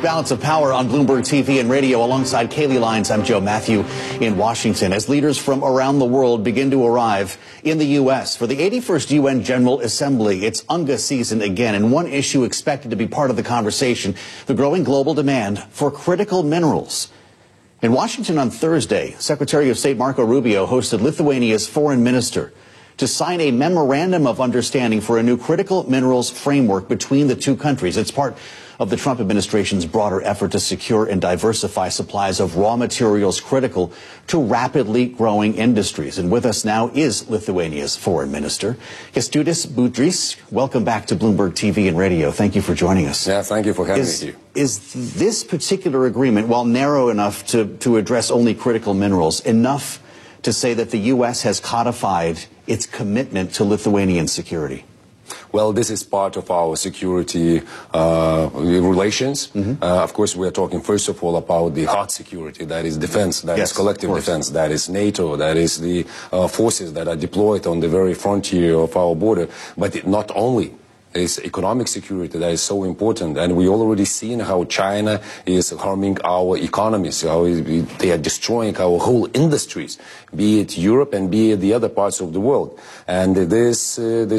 Balance of Power on Bloomberg TV and radio. Alongside Kaylee Lyons, I'm Joe Matthew in Washington. As leaders from around the world begin to arrive in the U.S. for the 81st UN General Assembly, it's UNGA season again. And one issue expected to be part of the conversation, the growing global demand for critical minerals. In Washington on Thursday, Secretary of State Marco Rubio hosted Lithuania's foreign minister to sign a memorandum of understanding for a new critical minerals framework between the two countries. It's part of the Trump administration's broader effort to secure and diversify supplies of raw materials critical to rapidly growing industries. And with us now is Lithuania's foreign minister, Kęstutis Budrys. Welcome back to Bloomberg TV and radio. Thank you for joining us. Yeah, thank you for having me here. Is this particular agreement, while narrow enough to address only critical minerals, enough to say that the U.S. has codified its commitment to Lithuanian security? Well, this is part of our security relations. Of course, we are talking first of all about the hard security, that is defense, that is collective defense, that is NATO, that is the forces that are deployed on the very frontier of our border. But not only. It's economic security that is so important, and we already seen how China is harming our economies, how they are destroying our whole industries, be it Europe and be it the other parts of the world. And this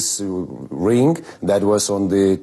ring that was on the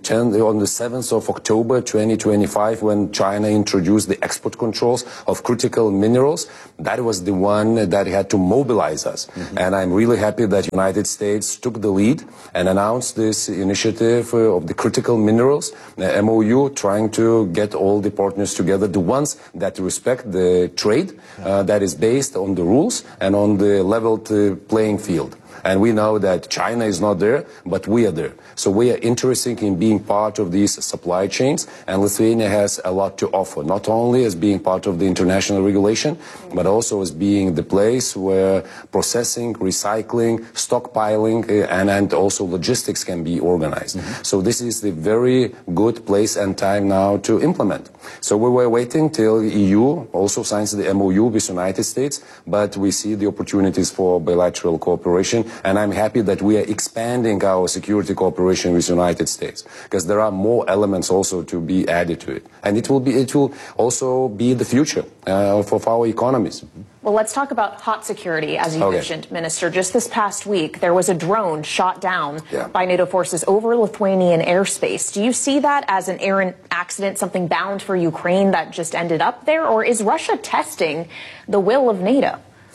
7th of October 2025, when China introduced the export controls of critical minerals, that was the one that had to mobilize us. And I'm really happy that United States took the lead and announced this initiative of the critical minerals, MOU, trying to get all the partners together, the ones that respect the trade that is based on the rules and on the leveled playing field. And we know that China is not there, but we are there. So we are interested in being part of these supply chains, and Lithuania has a lot to offer, not only as being part of the international regulation, but also as being the place where processing, recycling, stockpiling, and also logistics can be organized. So this is the very good place and time now to implement. So we were waiting till EU also signs the MOU with United States, but we see the opportunities for bilateral cooperation. And I'm happy that we are expanding our security cooperation with the United States, because there are more elements also to be added to it. And it will also be the future of our economies. Well, let's talk about hot security, as you mentioned, Minister. Just this past week, there was a drone shot down by NATO forces over Lithuanian airspace. Do you see that as an errant accident, something bound for Ukraine that just ended up there? Or is Russia testing the will of NATO?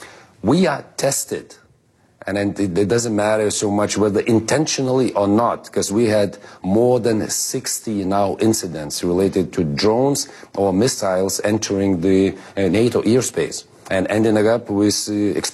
We are tested. And it doesn't matter so much whether intentionally or not, because we had more than 60 now incidents related to drones or missiles entering the NATO airspace and ending up with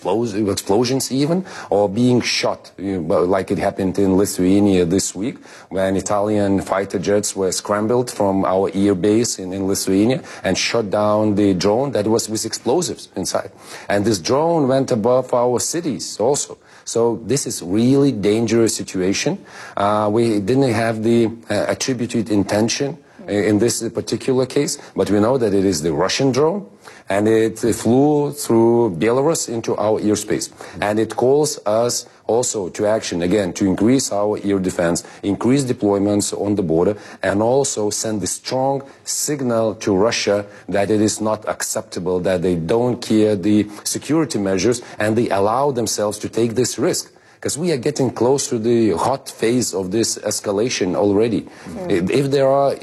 explosions even, or being shot, like it happened in Lithuania this week, when Italian fighter jets were scrambled from our air base in Lithuania and shot down the drone that was with explosives inside. And this drone went above our cities also. So this is really dangerous situation. We didn't have the attributed intention in this particular case, but we know that it is the Russian drone, and it flew through Belarus into our airspace. And it calls us also to action, again, to increase our air defense, increase deployments on the border, and also send a strong signal to Russia that it is not acceptable, that they don't care the security measures, and they allow themselves to take this risk. Because we are getting close to the hot phase of this escalation already. If there are,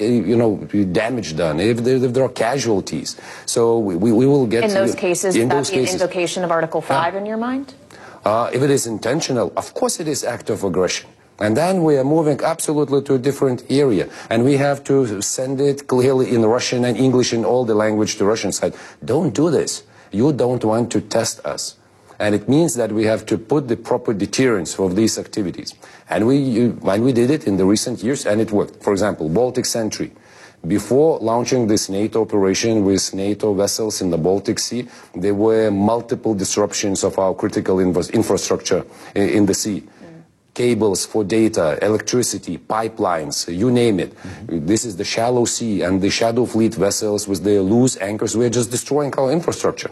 damage done, if there are casualties, so we will get... In those cases, would that be an invocation of Article 5 in your mind? If it is intentional, of course it is act of aggression. And then we are moving absolutely to a different area. And we have to send it clearly in Russian and English and all the language to Russian side. Don't do this. You don't want to test us. And it means that we have to put the proper deterrence of these activities. And we did it in the recent years, and it worked. For example, Baltic Sentry. Before launching this NATO operation with NATO vessels in the Baltic Sea, there were multiple disruptions of our critical infrastructure in the sea. Cables for data, electricity, pipelines, you name it. This is the shallow sea, and the Shadow Fleet vessels with their loose anchors were just destroying our infrastructure.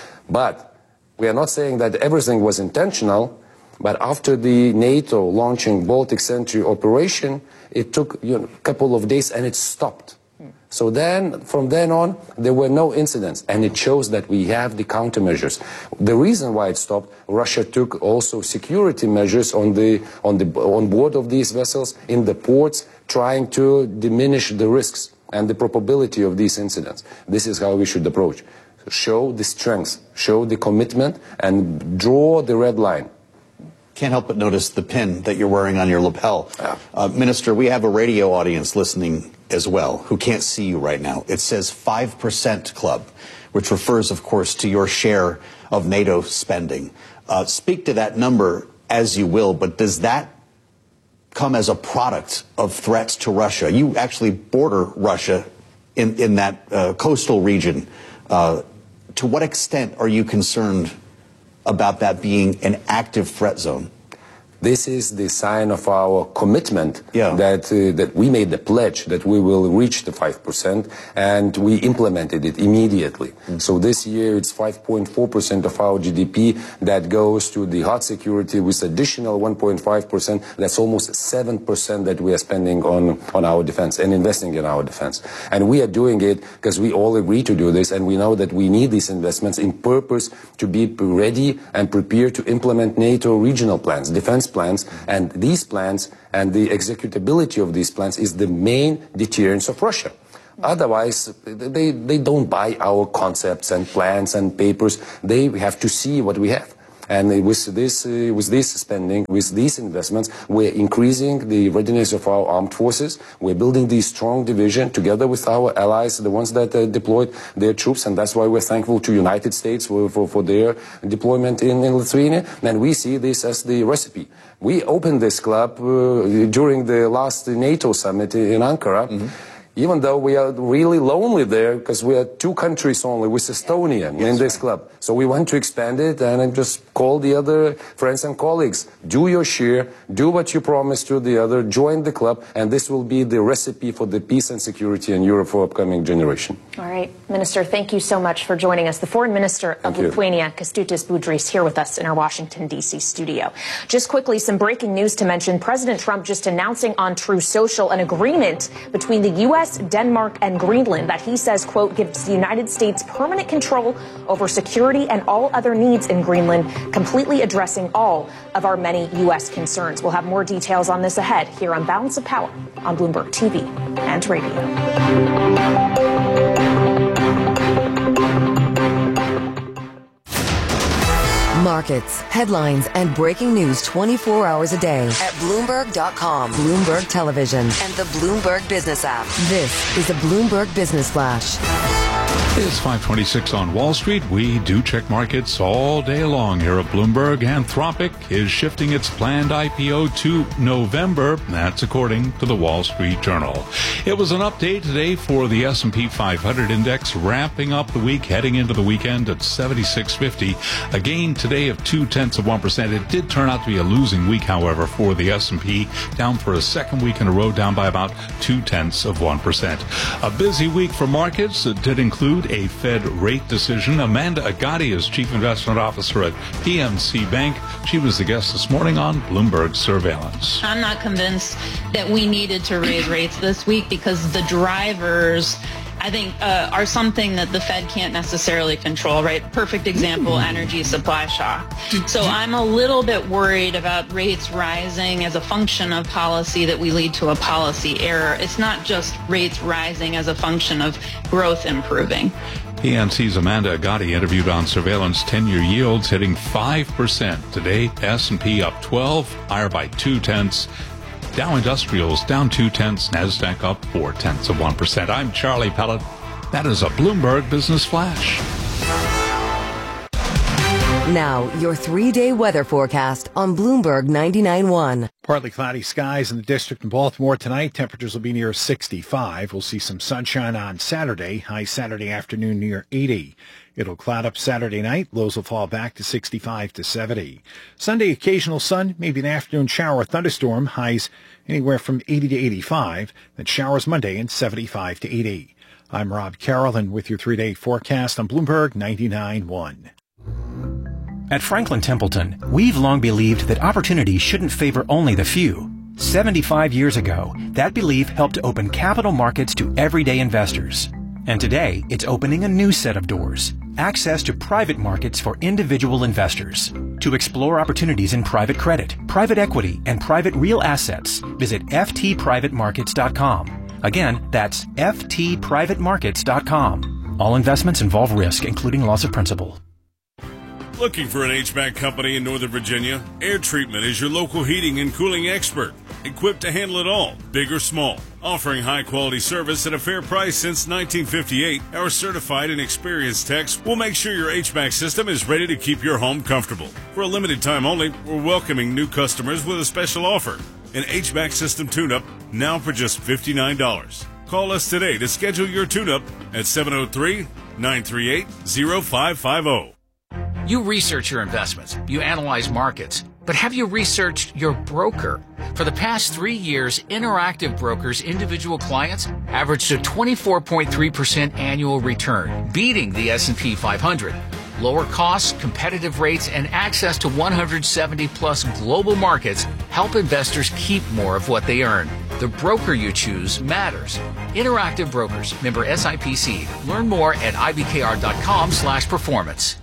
But we are not saying that everything was intentional, but after the NATO launching Baltic Sentry operation, it took a couple of days and it stopped. So then, from then on, there were no incidents, and it shows that we have the countermeasures. The reason why it stopped, Russia took also security measures on board of these vessels, in the ports, trying to diminish the risks and the probability of these incidents. This is how we should approach. Show the strength, show the commitment, and draw the red line. Can't help but notice the pin that you're wearing on your lapel. Minister, we have a radio audience listening as well who can't see you right now. It says 5% Club, which refers, of course, to your share of NATO spending. Speak to that number as you will, but does that come as a product of threats to Russia? You actually border Russia in that coastal region. To what extent are you concerned about that being an active threat zone? This is the sign of our commitment that we made the pledge that we will reach the 5%, and we implemented it immediately. So this year it's 5.4% of our GDP that goes to the hot security, with additional 1.5%. That's almost 7% that we are spending on our defense and investing in our defense. And we are doing it because we all agree to do this, and we know that we need these investments in purpose to be ready and prepared to implement NATO regional plans, defense plans, and these plans and the executability of these plans is the main deterrence of Russia. Otherwise, they don't buy our concepts and plans and papers. They have to see what we have. And with this spending, with these investments, we're increasing the readiness of our armed forces. We're building the strong division together with our allies, the ones that deployed their troops, and that's why we're thankful to United States for their deployment in Lithuania. And we see this as the recipe. We opened this club during the last NATO summit in Ankara. Even though we are really lonely there, because we are two countries only with Estonia in this club. So we want to expand it, and I just call the other friends and colleagues. Do your share, do what you promised to the other, join the club, and this will be the recipe for the peace and security in Europe for upcoming generation. All right, Minister, thank you so much for joining us. The Foreign Minister of Lithuania, Kęstutis Budrys, here with us in our Washington, D.C. studio. Just quickly, some breaking news to mention. President Trump just announcing on Truth Social an agreement between the U.S., Denmark, and Greenland that he says, quote, gives the United States permanent control over security and all other needs in Greenland, completely addressing all of our many U.S. concerns. We'll have more details on this ahead here on Balance of Power on Bloomberg TV and radio. Markets, headlines, and breaking news 24 hours a day at Bloomberg.com, Bloomberg Television, and the Bloomberg Business app. This is a Bloomberg Business Flash. It's 5:26 on Wall Street. We do check markets all day long here at Bloomberg. Anthropic is shifting its planned IPO to November. That's according to the Wall Street Journal. It was an update today for the S&P 500 index, wrapping up the week, heading into the weekend at 7650. A gain today of 0.2%. It did turn out to be a losing week, however, for the S&P, down for a second week in a row, down by about 0.2%. A busy week for markets. It did include a Fed rate decision. Amanda Agati is Chief Investment Officer at PNC Bank. She was the guest this morning on Bloomberg Surveillance. I'm not convinced that we needed to raise rates this week because the drivers, I think, are something that the Fed can't necessarily control, right? Perfect example, energy supply shock. So I'm a little bit worried about rates rising as a function of policy that we lead to a policy error. It's not just rates rising as a function of growth improving. PNC's Amanda Agati interviewed on Surveillance. 10-year yields hitting 5% today. S&P up 12, higher by 0.2. Dow Industrials down 0.2, NASDAQ up 0.4%. I'm Charlie Pellet. That is a Bloomberg Business Flash. Now, your 3-day weather forecast on Bloomberg 99.1. Partly cloudy skies in the district in Baltimore tonight. Temperatures will be near 65. We'll see some sunshine on Saturday. High Saturday afternoon near 80. It'll cloud up Saturday night. Lows will fall back to 65 to 70. Sunday, occasional sun, maybe an afternoon shower or thunderstorm. Highs anywhere from 80 to 85. Then showers Monday and 75 to 80. I'm Rob Carroll, and with your 3-day forecast on Bloomberg 99.1. At Franklin Templeton, we've long believed that opportunity shouldn't favor only the few. 75 years ago, that belief helped open capital markets to everyday investors. And today, it's opening a new set of doors. Access to private markets for individual investors. To explore opportunities in private credit, private equity, and private real assets, visit ftprivatemarkets.com. Again, that's ftprivatemarkets.com. All investments involve risk, including loss of principal. Looking for an HVAC company in Northern Virginia? Air Treatment is your local heating and cooling expert, equipped to handle it all, big or small. Offering high-quality service at a fair price since 1958, our certified and experienced techs will make sure your HVAC system is ready to keep your home comfortable. For a limited time only, we're welcoming new customers with a special offer. An HVAC system tune-up now for just $59. Call us today to schedule your tune-up at 703-938-0550. You research your investments, you analyze markets, but have you researched your broker? For the past 3 years, Interactive Brokers' individual clients averaged a 24.3% annual return, beating the S&P 500. Lower costs, competitive rates, and access to 170-plus global markets help investors keep more of what they earn. The broker you choose matters. Interactive Brokers, member SIPC. Learn more at ibkr.com/performance.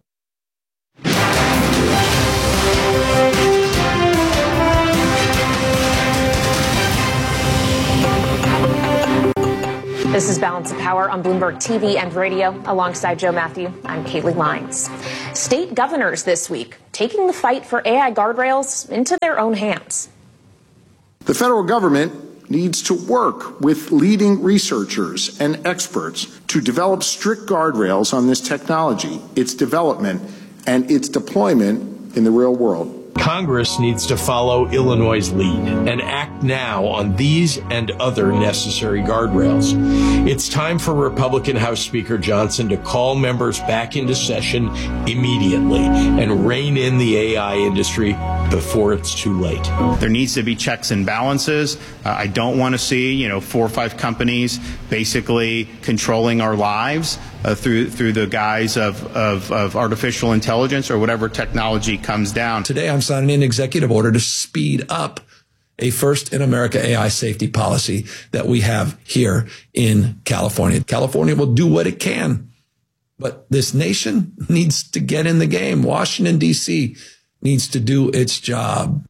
This is Balance of Power on Bloomberg TV and radio. Alongside Joe Matthew, I'm Kaylee Lyons. State governors this week taking the fight for AI guardrails into their own hands. The federal government needs to work with leading researchers and experts to develop strict guardrails on this technology, its development, and its deployment in the real world. Congress needs to follow Illinois' lead and act now on these and other necessary guardrails. It's time for Republican House Speaker Johnson to call members back into session immediately and rein in the AI industry before it's too late. There needs to be checks and balances. I don't want to see, 4 or 5 companies basically controlling our lives through the guise of artificial intelligence or whatever technology comes down. Today, I'm signing an executive order to speed up a first in America AI safety policy that we have here in California. California will do what it can, but this nation needs to get in the game. Washington, D.C. needs to do its job.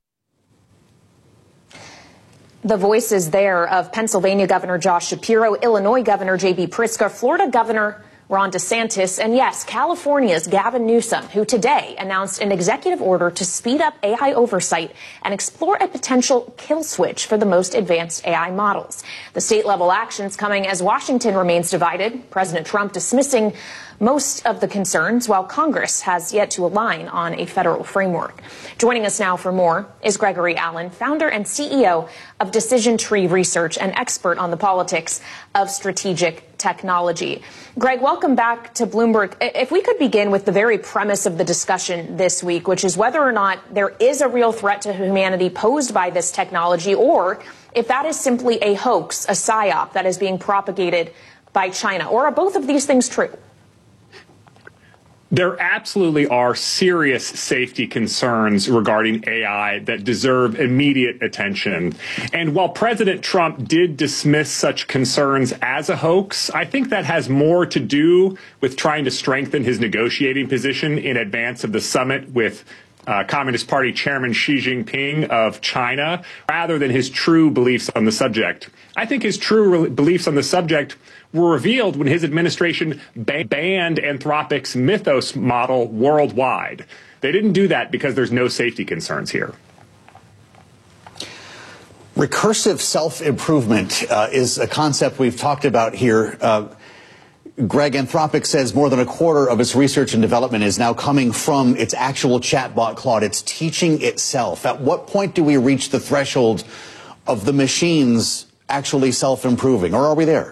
The voices there of Pennsylvania Governor Josh Shapiro, Illinois Governor J.B. Pritzker, Florida Governor Ron DeSantis, and yes, California's Gavin Newsom, who today announced an executive order to speed up AI oversight and explore a potential kill switch for the most advanced AI models. The state-level actions coming as Washington remains divided, President Trump dismissing most of the concerns, while Congress has yet to align on a federal framework. Joining us now for more is Gregory Allen, founder and CEO of Decision Tree Research and expert on the politics of strategic technology. Greg, welcome back to Bloomberg. If we could begin with the very premise of the discussion this week, which is whether or not there is a real threat to humanity posed by this technology, or if that is simply a hoax, a psyop that is being propagated by China, or are both of these things true? There absolutely are serious safety concerns regarding AI that deserve immediate attention. And while President Trump did dismiss such concerns as a hoax, I think that has more to do with trying to strengthen his negotiating position in advance of the summit with Communist Party Chairman Xi Jinping of China, rather than his true beliefs on the subject. I think his true beliefs on the subject were revealed when his administration banned Anthropic's Mythos model worldwide. They didn't do that because there's no safety concerns here. Recursive self-improvement is a concept we've talked about here. Greg, Anthropic says more than a quarter of its research and development is now coming from its actual chatbot, Claude. It's teaching itself. At what point do we reach the threshold of the machines actually self-improving, or are we there?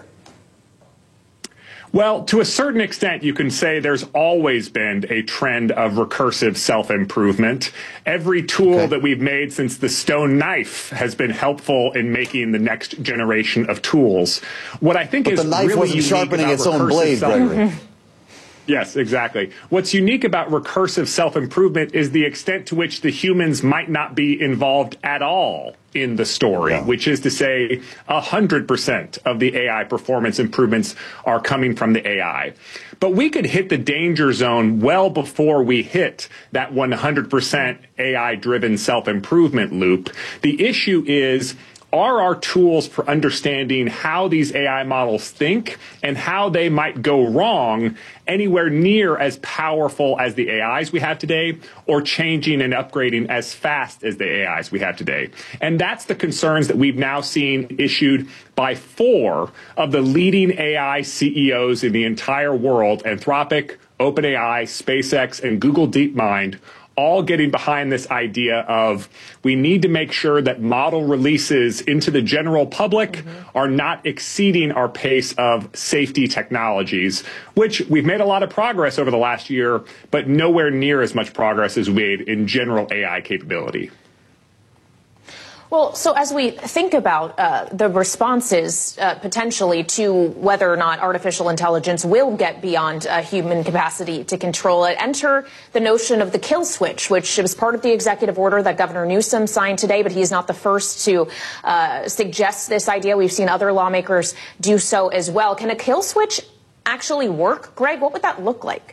Well, to a certain extent, you can say there's always been a trend of recursive self-improvement. Every tool that we've made since the stone knife has been helpful in making the next generation of tools. What I think is the knife really wasn't unique sharpening about its own blade, Gregory. Yes, exactly. What's unique about recursive self-improvement is the extent to which the humans might not be involved at all in the story, which is to say 100% of the AI performance improvements are coming from the AI. But we could hit the danger zone well before we hit that 100% AI-driven self-improvement loop. The issue is, are our tools for understanding how these AI models think and how they might go wrong anywhere near as powerful as the AIs we have today, or changing and upgrading as fast as the AIs we have today? And that's the concerns that we've now seen issued by 4 of the leading AI CEOs in the entire world: Anthropic, OpenAI, SpaceX, and Google DeepMind, all getting behind this idea of we need to make sure that model releases into the general public are not exceeding our pace of safety technologies, which we've made a lot of progress over the last year, but nowhere near as much progress as we made in general AI capability. Well, so as we think about the responses potentially to whether or not artificial intelligence will get beyond human capacity to control it, enter the notion of the kill switch, which was part of the executive order that Governor Newsom signed today, but he's not the first to suggest this idea. We've seen other lawmakers do so as well. Can a kill switch actually work? Greg, what would that look like?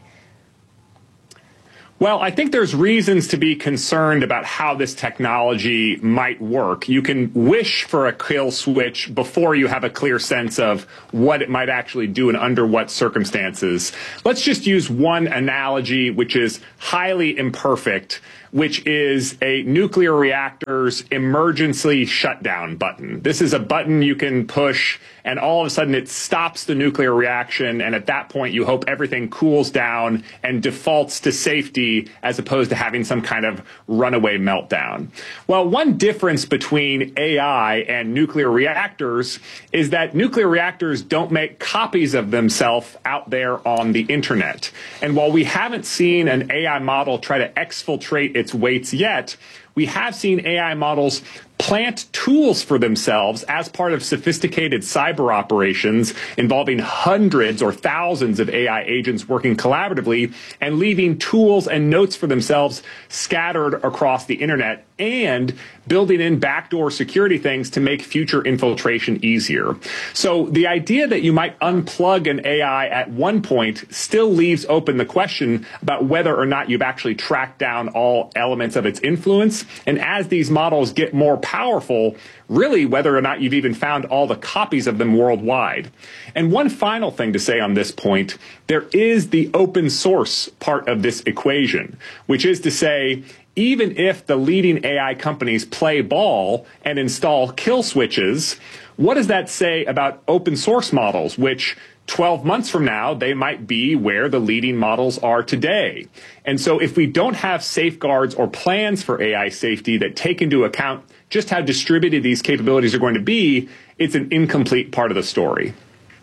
Well, I think there's reasons to be concerned about how this technology might work. You can wish for a kill switch before you have a clear sense of what it might actually do and under what circumstances. Let's just use one analogy, which is highly imperfect, which is a nuclear reactor's emergency shutdown button. This is a button you can push, and all of a sudden it stops the nuclear reaction, and at that point you hope everything cools down and defaults to safety as opposed to having some kind of runaway meltdown. Well, one difference between AI and nuclear reactors is that nuclear reactors don't make copies of themselves out there on the internet. And while we haven't seen an AI model try to exfiltrate its weights yet, we have seen AI models plant tools for themselves as part of sophisticated cyber operations involving hundreds or thousands of AI agents working collaboratively and leaving tools and notes for themselves scattered across the internet, and building in backdoor security things to make future infiltration easier. So the idea that you might unplug an AI at one point still leaves open the question about whether or not you've actually tracked down all elements of its influence. And as these models get more powerful, really whether or not you've even found all the copies of them worldwide. And one final thing to say on this point, there is the open source part of this equation, which is to say, even if the leading AI companies play ball and install kill switches, what does that say about open source models, which 12 months from now, they might be where the leading models are today? And so if we don't have safeguards or plans for AI safety that take into account just how distributed these capabilities are going to be, it's an incomplete part of the story.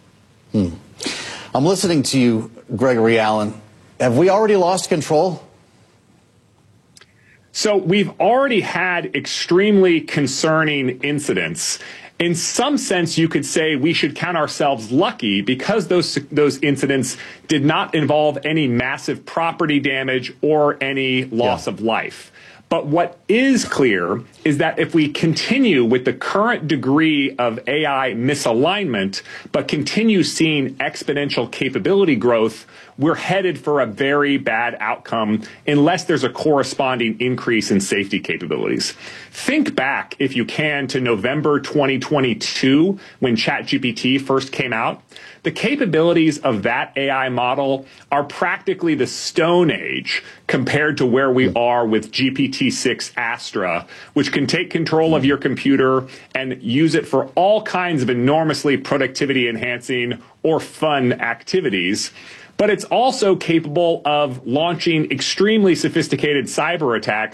I'm listening to you, Gregory Allen. Have we already lost control? So we've already had extremely concerning incidents. In some sense, you could say we should count ourselves lucky because those incidents did not involve any massive property damage or any loss of life. But what is clear is that if we continue with the current degree of AI misalignment, but continue seeing exponential capability growth, we're headed for a very bad outcome unless there's a corresponding increase in safety capabilities. Think back, if you can, to November 2022 when ChatGPT first came out. The capabilities of that AI model are practically the Stone Age compared to where we are with GPT-6 Astra, which can take control of your computer and use it for all kinds of enormously productivity enhancing or fun activities. But it's also capable of launching extremely sophisticated cyber attacks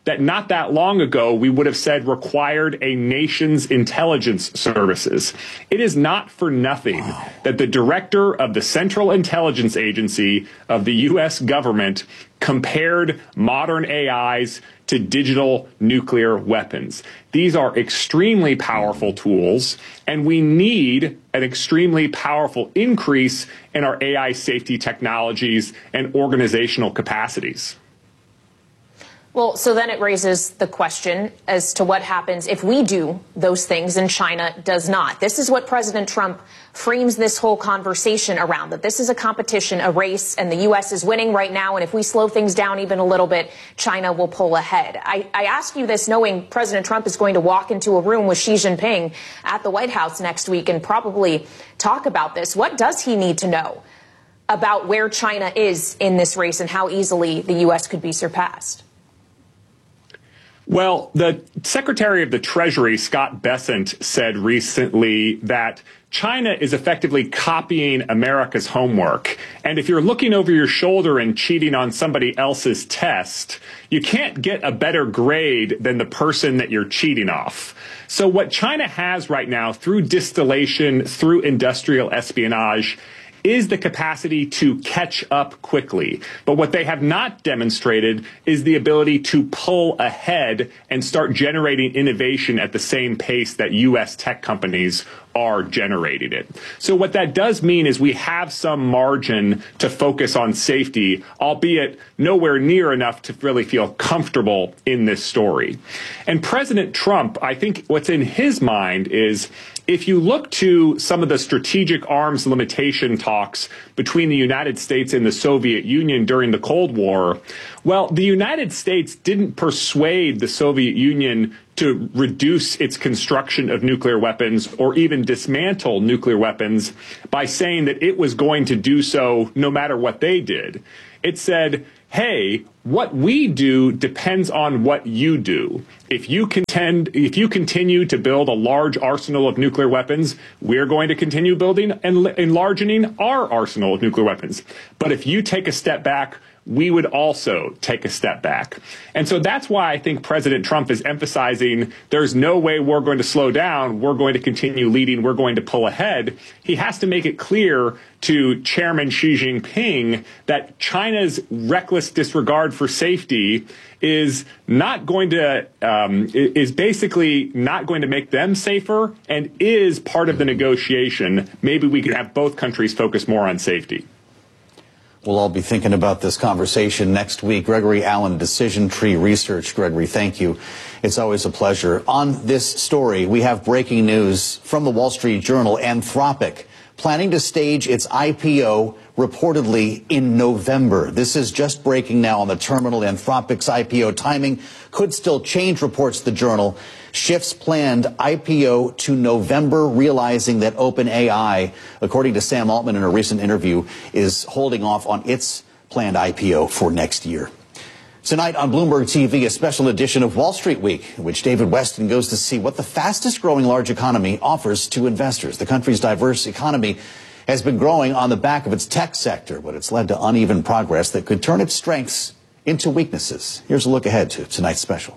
that not that long ago we would have said required a nation's intelligence services. It is not for nothing that the director of the Central Intelligence Agency of the U.S. government compared modern AIs to digital nuclear weapons. These are extremely powerful tools, and we need an extremely powerful increase in our AI safety technologies and organizational capacities. Well, so then it raises the question as to what happens if we do those things and China does not. This is what President Trump frames this whole conversation around, that this is a competition, a race, and the U.S. is winning right now. And if we slow things down even a little bit, China will pull ahead. I ask you this knowing President Trump is going to walk into a room with Xi Jinping at the White House next week and probably talk about this. What does he need to know about where China is in this race and how easily the U.S. could be surpassed? Well, the Secretary of the Treasury, Scott Bessent, said recently that China is effectively copying America's homework. And if you're looking over your shoulder and cheating on somebody else's test, you can't get a better grade than the person that you're cheating off. So what China has right now through distillation, through industrial espionage, is the capacity to catch up quickly. But what they have not demonstrated is the ability to pull ahead and start generating innovation at the same pace that U.S. tech companies are generating it. So what that does mean is we have some margin to focus on safety, albeit nowhere near enough to really feel comfortable in this story. And President Trump, I think what's in his mind is, if you look to some of the strategic arms limitation talks between the United States and the Soviet Union during the Cold War, well, the United States didn't persuade the Soviet Union to reduce its construction of nuclear weapons or even dismantle nuclear weapons by saying that it was going to do so no matter what they did. It said, hey, what we do depends on what you do. If you continue to build a large arsenal of nuclear weapons, we're going to continue building and enlarging our arsenal of nuclear weapons. But if you take a step back, we would also take a step back. And so that's why I think President Trump is emphasizing there's no way we're going to slow down. We're going to continue leading. We're going to pull ahead. He has to make it clear to Chairman Xi Jinping that China's reckless disregard for safety is not going to is basically not going to make them safer and is part of the negotiation. Maybe we could have both countries focus more on safety. We'll all be thinking about this conversation next week. Gregory Allen, Decision Tree Research. Gregory, thank you. It's always a pleasure. On this story, we have breaking news from the Wall Street Journal. Anthropic planning to stage its IPO reportedly in November. This is just breaking now on the terminal. Anthropic's IPO timing could still change, reports the Journal. Shifts planned IPO to November, realizing that OpenAI, according to Sam Altman in a recent interview, is holding off on its planned IPO for next year. Tonight on Bloomberg TV, a special edition of Wall Street Week, in which David Weston goes to see what the fastest growing large economy offers to investors. The country's diverse economy has been growing on the back of its tech sector, but it's led to uneven progress that could turn its strengths into weaknesses. Here's a look ahead to tonight's special.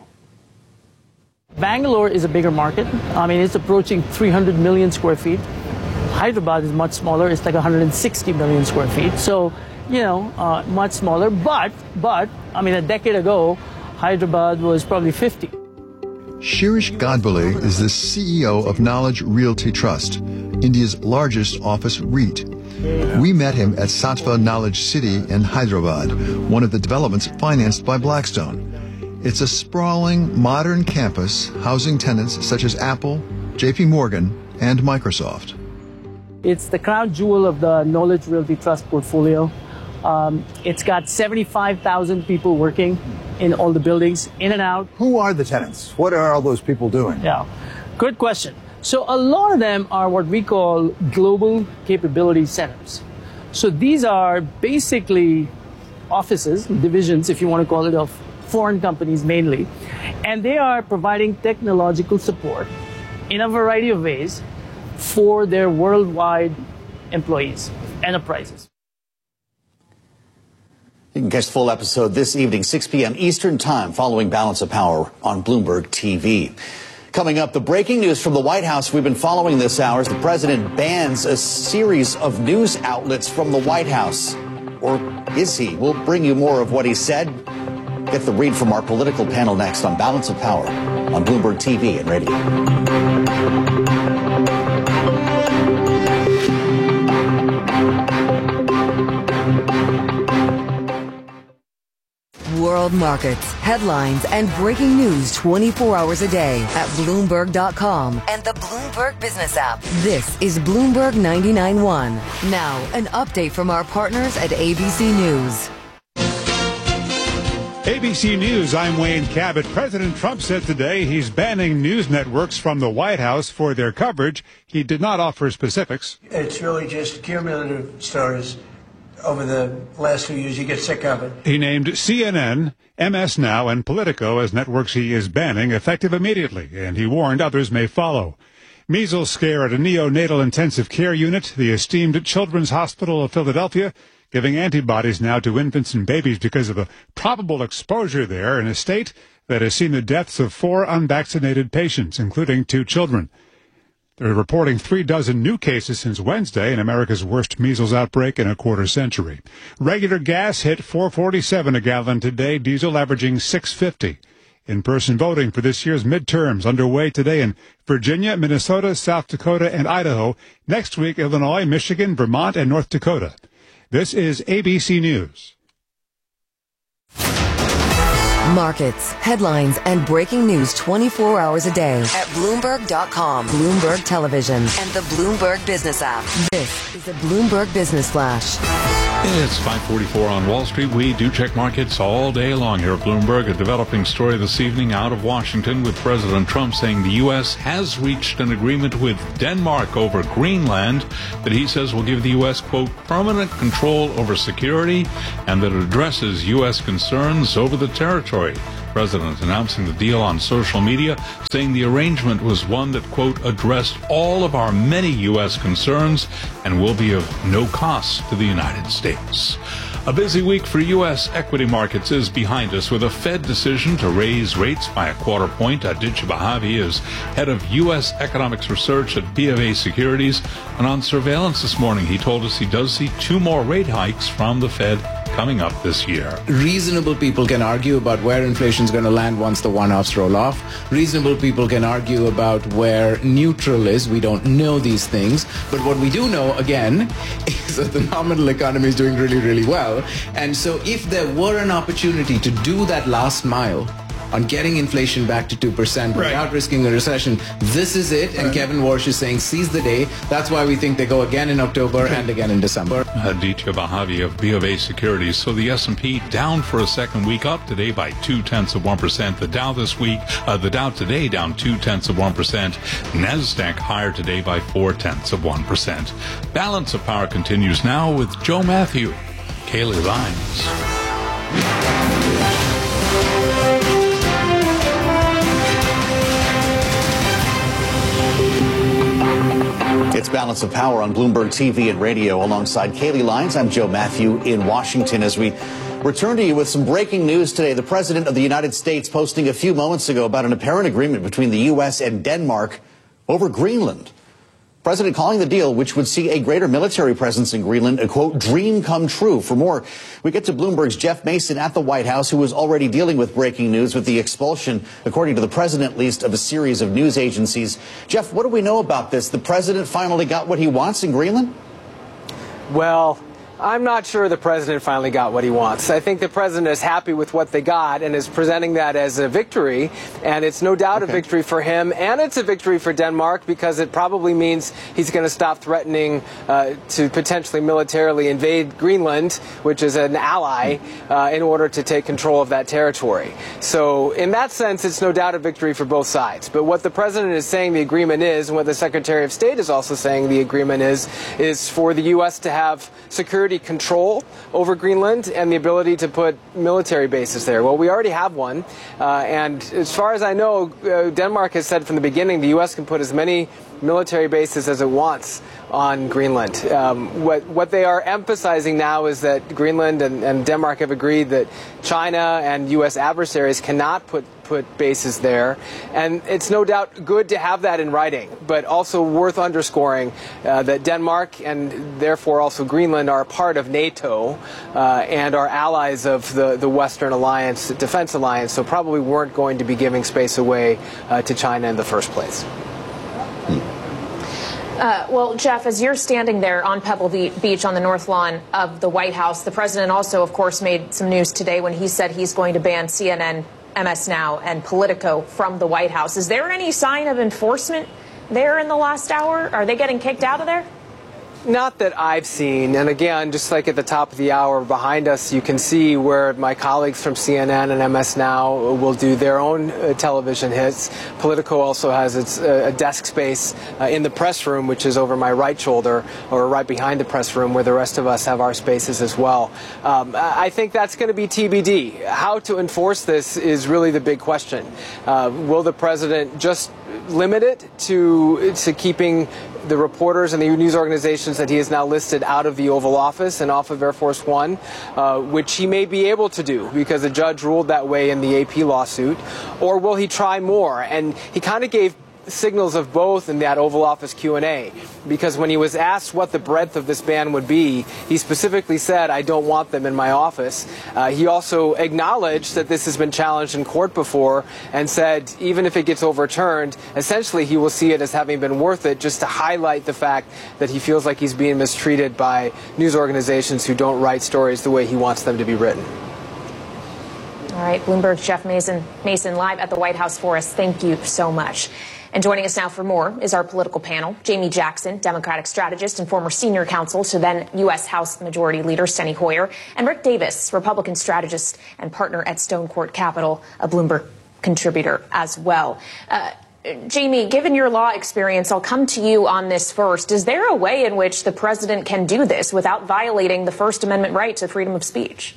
Bangalore is a bigger market. I mean, it's approaching 300 million square feet. Hyderabad is much smaller. It's like 160 million square feet. So, you know, much smaller. But, I mean, a decade ago, Hyderabad was probably 50. Shirish Gadbole is the CEO of Knowledge Realty Trust, India's largest office REIT. We met him at Sattva Knowledge City in Hyderabad, one of the developments financed by Blackstone. It's a sprawling, modern campus housing tenants such as Apple, JP Morgan, and Microsoft. It's the crown jewel of the Knowledge Realty Trust portfolio. It's got 75,000 people working in all the buildings, in and out. Who are the tenants? What are all those people doing? Yeah, good question. So a lot of them are what we call global capability centers. So these are basically offices, divisions, if you want to call it, of foreign companies mainly. And they are providing technological support in a variety of ways for their worldwide employees, enterprises. You can catch the full episode this evening, 6 p.m. Eastern Time, following Balance of Power on Bloomberg TV. Coming up, the breaking news from the White House we've been following this hour is the president bans a series of news outlets from the White House. Or is he? We'll bring you more of what he said. Get the read from our political panel next on Balance of Power on Bloomberg TV and radio. World markets, headlines, and breaking news 24 hours a day at Bloomberg.com and the Bloomberg Business app. This is Bloomberg 99.1. Now, an update from our partners at ABC News. ABC News, I'm Wayne Cabot. President Trump said today he's banning news networks from the White House for their coverage. He did not offer specifics. It's really just cumulative stories. Over the last few years, you get sick of it. He named CNN, MS Now, and Politico as networks he is banning, effective immediately, and he warned others may follow. Measles scare at a neonatal intensive care unit, the esteemed Children's Hospital of Philadelphia, giving antibodies now to infants and babies because of the probable exposure there in a state that has seen the deaths of 4 unvaccinated patients, including 2 children. They're reporting 36 new cases since Wednesday in America's worst measles outbreak in a quarter century. Regular gas hit $4.47 a gallon today, diesel averaging $6.50. In-person voting for this year's midterms underway today in Virginia, Minnesota, South Dakota, and Idaho. Next week, Illinois, Michigan, Vermont, and North Dakota. This is ABC News. Markets, headlines, and breaking news 24 hours a day at Bloomberg.com, Bloomberg Television, and the Bloomberg Business app. This is a Bloomberg Business Flash. It's 5:44 on Wall Street. We do check markets all day long here at Bloomberg. A developing story this evening out of Washington with President Trump saying the U.S. has reached an agreement with Denmark over Greenland that he says will give the U.S., quote, permanent control over security and that it addresses U.S. concerns over the territory. President announcing the deal on social media, saying the arrangement was one that, quote, addressed all of our many U.S. concerns and will be of no cost to the United States. A busy week for U.S. equity markets is behind us with a Fed decision to raise rates by a quarter point. Aditya Bahavi is head of U.S. economics research at BofA Securities. And on surveillance this morning, he told us he does see 2 more rate hikes from the Fed coming up this year. Reasonable people can argue about where inflation is going to land once the one-offs roll off. Reasonable people can argue about where neutral is. We don't know these things. But what we do know, again, is that the nominal economy is doing really, really well. And so if there were an opportunity to do that last mile on getting inflation back to 2% without risking a recession, this is it. And Kevin Warsh is saying seize the day. That's why we think they go again in October and again in December. Aditya Bahavi of BofA Securities. So the S&P down for a second week, up today by 0.2%. The Dow this week, the Dow today down 0.2%. NASDAQ higher today by 0.4%. Balance of Power continues now with Joe Matthew, Kaylee Lines. It's Balance of Power on Bloomberg TV and radio alongside Kaylee Lines. I'm Joe Matthew in Washington as we return to you with some breaking news today. The President of the United States posting a few moments ago about an apparent agreement between the U.S. and Denmark over Greenland. President calling the deal, which would see a greater military presence in Greenland, a, quote, dream come true. For more, we get to Bloomberg's Jeff Mason at the White House, who is already dealing with breaking news with the expulsion, according to the president, at least, of a series of news agencies. Jeff, what do we know about this? The president finally got what he wants in Greenland? Well, I'm not sure the president finally got what he wants. I think the president is happy with what they got and is presenting that as a victory. And it's no doubt a victory for him. And it's a victory for Denmark because it probably means he's going to stop threatening to potentially militarily invade Greenland, which is an ally, in order to take control of that territory. So in that sense, it's no doubt a victory for both sides. But what the president is saying the agreement is, and what the Secretary of State is also saying the agreement is for the U.S. to have security control over Greenland and the ability to put military bases there. Well, we already have one. And as far as I know, Denmark has said from the beginning the U.S. can put as many military bases as it wants on Greenland. What they are emphasizing now is that Greenland and Denmark have agreed that China and U.S. adversaries cannot put bases there. And it's no doubt good to have that in writing, but also worth underscoring that Denmark and therefore also Greenland are a part of NATO and are allies of the Western Alliance, Defense Alliance, so probably weren't going to be giving space away to China in the first place. Well, Jeff, as you're standing there on Pebble Beach on the North Lawn of the White House, the president also, of course, made some news today when he said he's going to ban CNN, MS Now, and Politico from the White House. Is there any sign of enforcement there in the last hour? Are they getting kicked out of there? Not that I've seen. And again, just like at the top of the hour behind us, you can see where my colleagues from CNN and MS Now will do their own television hits. Politico also has its desk space in the press room, which is over my right shoulder or right behind the press room, where the rest of us have our spaces as well. I think that's going to be TBD. How to enforce this is really the big question. Will the president just limit it to keeping the reporters and the news organizations that he has now listed out of the Oval Office and off of Air Force One, which he may be able to do because a judge ruled that way in the AP lawsuit? Or will he try more? And he kind of gave signals of both in that Oval Office Q&A, because when he was asked what the breadth of this ban would be, he specifically said, I don't want them in my office. He also acknowledged that this has been challenged in court before and said even if it gets overturned, essentially he will see it as having been worth it, just to highlight the fact that he feels like he's being mistreated by news organizations who don't write stories the way he wants them to be written. All right, Bloomberg's Jeff Mason live at the White House for us. Thank you so much. And joining us now for more is our political panel, Jamie Jackson, Democratic strategist and former senior counsel to then U.S. House Majority Leader Steny Hoyer, and Rick Davis, Republican strategist and partner at Stone Court Capital, a Bloomberg contributor as well. Jamie, given your law experience, I'll come to you on this first. Is there a way in which the president can do this without violating the First Amendment right to freedom of speech?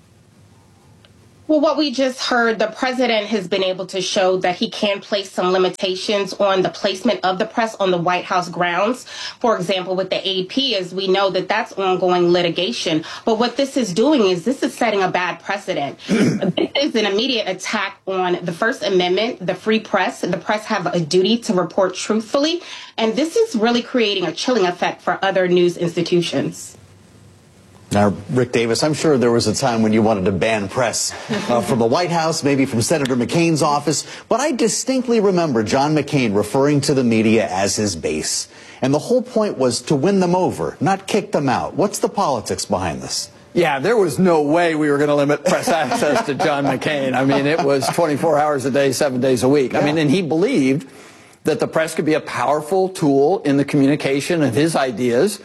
Well, what we just heard, the president has been able to show that he can place some limitations on the placement of the press on the White House grounds. For example, with the AP, as we know that that's ongoing litigation. But what this is doing is this is setting a bad precedent. This is an immediate attack on the First Amendment, the free press. The press have a duty to report truthfully. And this is really creating a chilling effect for other news institutions. Now, Rick Davis, I'm sure there was a time when you wanted to ban press from the White House, maybe from Senator McCain's office. But I distinctly remember John McCain referring to the media as his base. And the whole point was to win them over, not kick them out. What's the politics behind this? Yeah, there was no way we were going to limit press access to John McCain. I mean, it was 24 hours a day, 7 days a week. Yeah. I mean, and he believed that the press could be a powerful tool in the communication of his ideas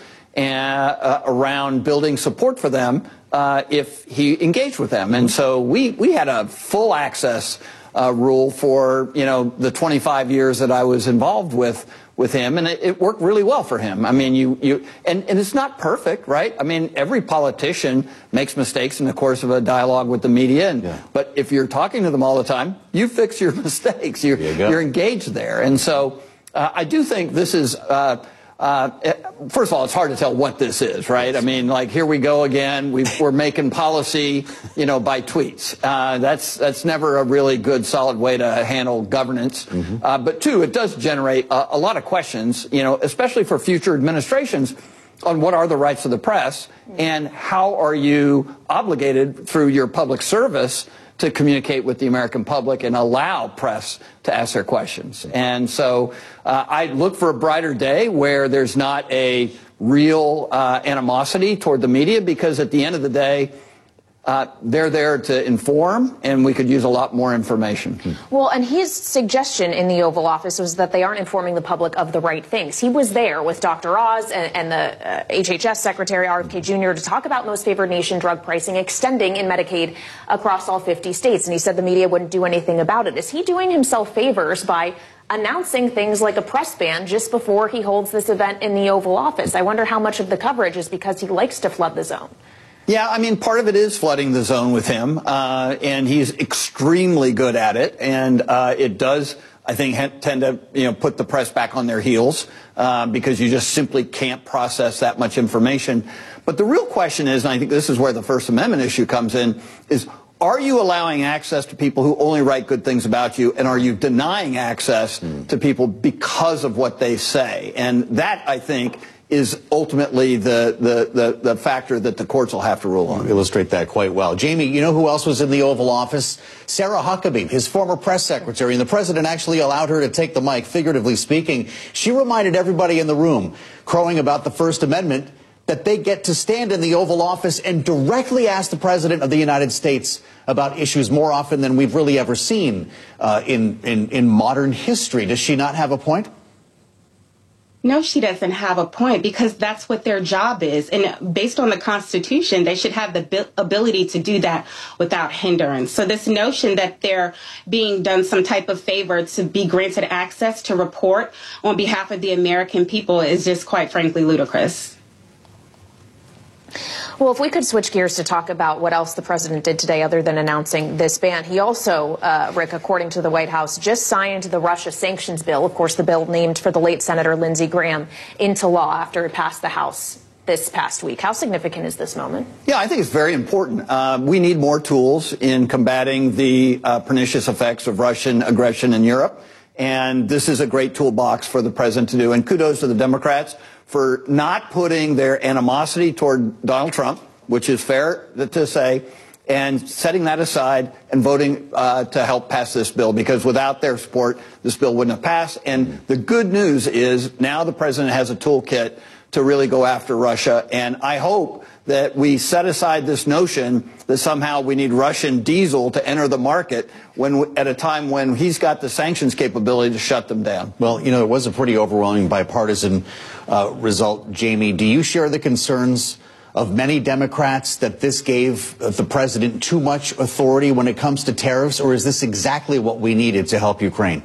around building support for them if he engaged with them. And so we had a full access rule for, the 25 years that I was involved with him, and it worked really well for him. I mean, and it's not perfect, right? I mean, every politician makes mistakes in the course of a dialogue with the media, but if you're talking to them all the time, you fix your mistakes. You're engaged there. And so I do think this is first of all, it's hard to tell what this is, right? I mean, like, here we go again. We're making policy, by tweets. That's never a really good, solid way to handle governance. But two, it does generate a lot of questions, especially for future administrations, on what are the rights of the press and how are you obligated through your public service to communicate with the American public and allow press to ask their questions. And so I look for a brighter day where there's not a real animosity toward the media, because at the end of the day, they're there to inform, and we could use a lot more information. Well, and his suggestion in the Oval Office was that they aren't informing the public of the right things. He was there with Dr. Oz and the HHS Secretary RFK Jr. to talk about most favored nation drug pricing extending in Medicaid across all 50 states. And he said the media wouldn't do anything about it. Is he doing himself favors by announcing things like a press ban just before he holds this event in the Oval Office? I wonder how much of the coverage is because he likes to flood the zone. Yeah, I mean, part of it is flooding the zone with him, and he's extremely good at it, and it does I think tend to put the press back on their heels because you just simply can't process that much information. But the real question is, and I think this is where the First Amendment issue comes in, is are you allowing access to people who only write good things about you, and are you denying access to people because of what they say? And that, I think, is ultimately the factor that the courts will have to rule on. Illustrate that quite well. Jamie, you know who else was in the Oval Office? Sarah Huckabee, his former press secretary, and the president actually allowed her to take the mic, figuratively speaking. She reminded everybody in the room, crowing about the First Amendment, that they get to stand in the Oval Office and directly ask the President of the United States about issues more often than we've really ever seen in modern history. Does she not have a point? No, she doesn't have a point, because that's what their job is. And based on the Constitution, they should have the ability to do that without hindrance. So this notion that they're being done some type of favor to be granted access to report on behalf of the American people is just, quite frankly, ludicrous. Well, if we could switch gears to talk about what else the president did today other than announcing this ban. He also, Rick, according to the White House, just signed the Russia sanctions bill, of course, the bill named for the late Senator Lindsey Graham, into law after it passed the House this past week. How significant is this moment? Yeah, I think it's very important. We need more tools in combating the pernicious effects of Russian aggression in Europe. And this is a great toolbox for the president to do. And kudos to the Democrats for not putting their animosity toward Donald Trump, which is fair to say, and setting that aside and voting to help pass this bill, because without their support, this bill wouldn't have passed. And the good news is now the president has a toolkit to really go after Russia. And I hope that we set aside this notion that somehow we need Russian diesel to enter the market at a time when he's got the sanctions capability to shut them down. Well, you know, it was a pretty overwhelming bipartisan result. Jamie, do you share the concerns of many Democrats that this gave the president too much authority when it comes to tariffs, or is this exactly what we needed to help Ukraine?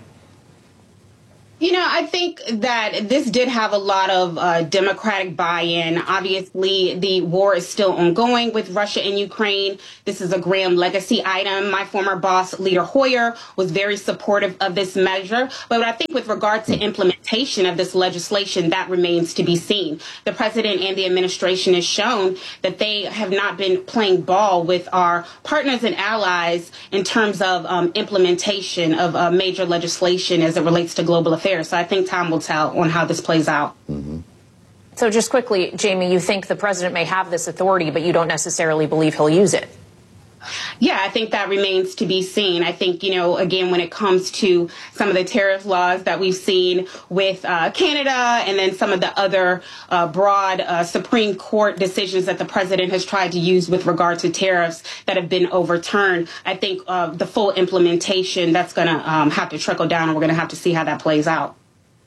You know, I think that this did have a lot of Democratic buy-in. Obviously, the war is still ongoing with Russia and Ukraine. This is a Graham legacy item. My former boss, Leader Hoyer, was very supportive of this measure. But I think with regard to implementation of this legislation, that remains to be seen. The president and the administration has shown that they have not been playing ball with our partners and allies in terms of implementation of major legislation as it relates to global affairs. So I think time will tell on how this plays out. Mm-hmm. So just quickly, Jamie, you think the president may have this authority, but you don't necessarily believe he'll use it. Yeah, I think that remains to be seen. I think, you know, again, when it comes to some of the tariff laws that we've seen with Canada and then some of the other broad Supreme Court decisions that the president has tried to use with regard to tariffs that have been overturned, I think the full implementation, that's going to have to trickle down, and we're going to have to see how that plays out.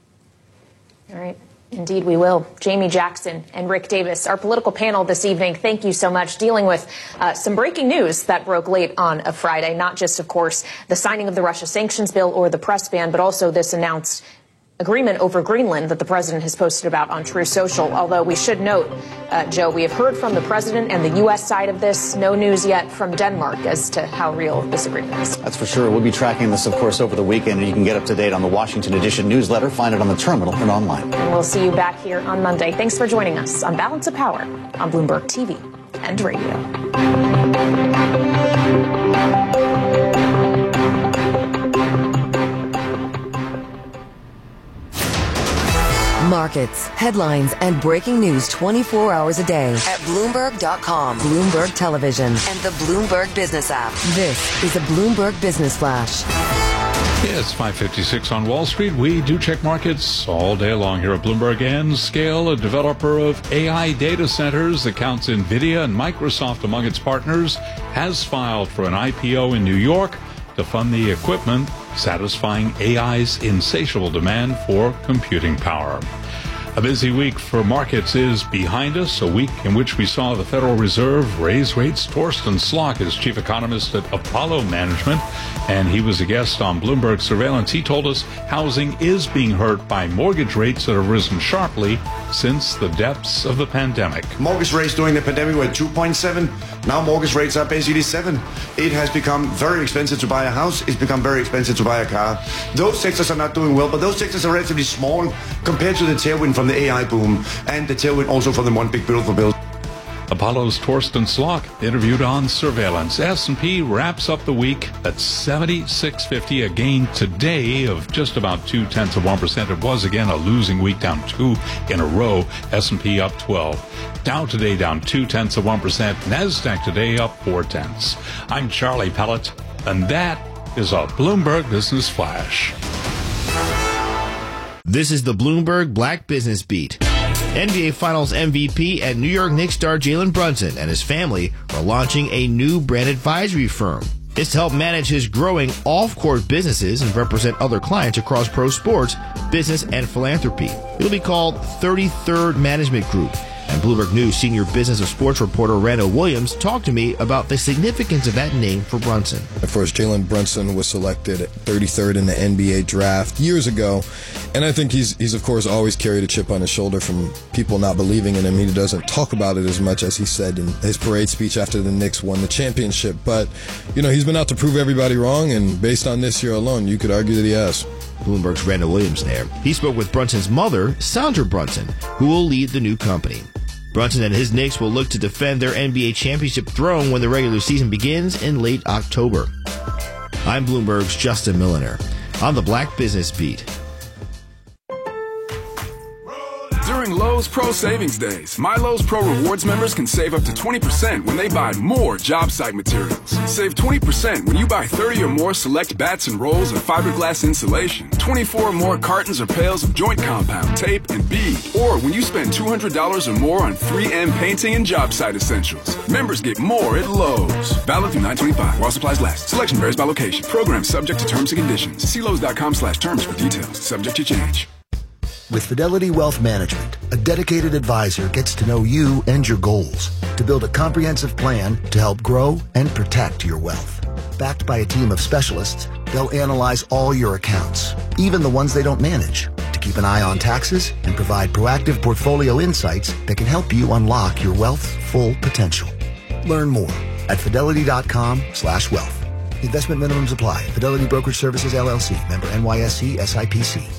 All right. Indeed, we will. Jamie Jackson and Rick Davis, our political panel this evening, thank you so much, dealing with some breaking news that broke late on a Friday, not just, of course, the signing of the Russia sanctions bill or the press ban, but also this announced agreement over Greenland that the president has posted about on Truth Social. Although we should note, Joe, we have heard from the president and the U.S. side of this. No news yet from Denmark as to how real this agreement is. That's for sure. We'll be tracking this, of course, over the weekend, and you can get up to date on the Washington Edition newsletter. Find it on the terminal and online. And we'll see you back here on Monday. Thanks for joining us on Balance of Power on Bloomberg TV and radio. Markets, headlines, and breaking news 24 hours a day at Bloomberg.com, Bloomberg Television, and the Bloomberg Business app. This is a Bloomberg Business Flash. Yeah, it's 5:56 on Wall Street. We do check markets all day long here at Bloomberg. And Scale, a developer of AI data centers that counts NVIDIA and Microsoft among its partners, has filed for an IPO in New York to fund the equipment satisfying AI's insatiable demand for computing power. A busy week for markets is behind us, a week in which we saw the Federal Reserve raise rates. Torsten Slok is chief economist at Apollo Management, and he was a guest on Bloomberg Surveillance. He told us housing is being hurt by mortgage rates that have risen sharply since the depths of the pandemic. Mortgage rates during the pandemic were 2.7. Now mortgage rates are basically 7. It has become very expensive to buy a house. It's become very expensive to buy a car. Those sectors are not doing well, but those sectors are relatively small compared to the tailwind from the AI boom and the tailwind also from the One Big Beautiful Bill. Apollo's Torsten Slok interviewed on surveillance. S&P wraps up the week at 7650, a gain today of just about 0.2%. It was again a losing week, down 2 in a row. S&P up 12. Dow today down 0.2%. Nasdaq today up 0.4. I'm Charlie Pellet, and that is a Bloomberg Business Flash. This is the Bloomberg Black Business Beat. NBA Finals MVP and New York Knicks star Jalen Brunson and his family are launching a new brand advisory firm. It's to help manage his growing off-court businesses and represent other clients across pro sports, business, and philanthropy. It'll be called 33rd Management Group. And Bloomberg News senior business and sports reporter Randall Williams talked to me about the significance of that name for Brunson. At first, Jalen Brunson was selected 33rd in the NBA draft years ago, and I think he's of course always carried a chip on his shoulder from people not believing in him. He doesn't talk about it as much as he said in his parade speech after the Knicks won the championship. But, he's been out to prove everybody wrong, and based on this year alone, you could argue that he has. Bloomberg's Randall Williams there. He spoke with Brunson's mother, Sandra Brunson, who will lead the new company. Brunson and his Knicks will look to defend their NBA championship throne when the regular season begins in late October. I'm Bloomberg's Justin Milliner on the Black Business Beat. During Lowe's Pro Savings Days, My Lowe's Pro Rewards members can save up to 20% when they buy more job site materials. Save 20% when you buy 30 or more select bats and rolls of fiberglass insulation, 24 or more cartons or pails of joint compound, tape, and bead, or when you spend $200 or more on 3M painting and job site essentials. Members get more at Lowe's. Valid through 9/25 while supplies last. Selection varies by location. Program subject to terms and conditions. See Lowe's.com/terms for details. Subject to change. With Fidelity Wealth Management, a dedicated advisor gets to know you and your goals to build a comprehensive plan to help grow and protect your wealth. Backed by a team of specialists, they'll analyze all your accounts, even the ones they don't manage, to keep an eye on taxes and provide proactive portfolio insights that can help you unlock your wealth's full potential. Learn more at fidelity.com/wealth. Investment minimums apply. Fidelity Brokerage Services, LLC. Member NYSE SIPC.